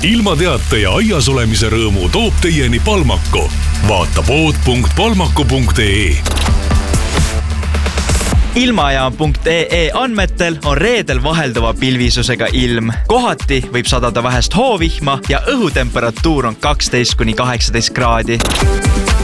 ilmateate ja aias olemise rõõmu toob teieni Palmako. Vaata pood.palmako.ee. Ilmajaam.ee andmetel on reedel vahelduva pilvisusega ilm. Kohati võib sadada vähest hoovihma ja õhutemperatuur on 12–18 kraadi.